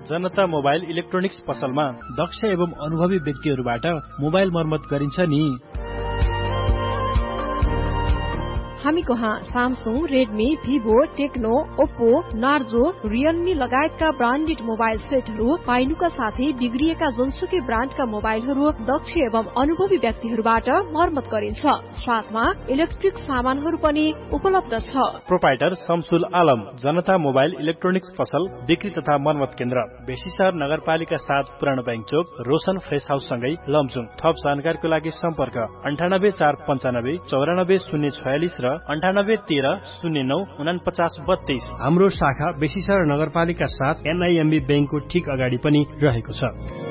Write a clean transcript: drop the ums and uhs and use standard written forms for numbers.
जनता mobile electronics पसलमा दक्ष एवं अनुभवी व्यक्तिहरूबाट मोबाइल मर्मत गरिन्छ नि। हामी कहाँ Samsung, Redmi, Vivo, Tecno, Oppo, Narzo, Realme लगायतका ब्रान्डेड मोबाइल सेटहरू पाइनुका साथै बिग्रिएका जुनसुकै ब्रान्डका मोबाइलहरू दक्ष एवं अनुभवी व्यक्तिहरूबाट मर्मत गरिन्छ। साथमा इलेक्ट्रिक सामानहरू पनि उपलब्ध छ। प्रोपाइटर शमसुल आलम, जनता मोबाइल इलेक्ट्रोनिक्स पसल, बिक्री तथा मर्मत केन्द्र, बेसीसर नगरपालिका 7 पुरानो बैंक चोक, रोशन फ्रेस हाउस सँगै लमजुङ। थप जानकारीको लागि सम्पर्क 9845 94 046 र 9813094942। हाम्रो शाखा बेसीसर नगरपालिका 7 NIMB बैंकको ठीक अगाडि पनि रहेको छ।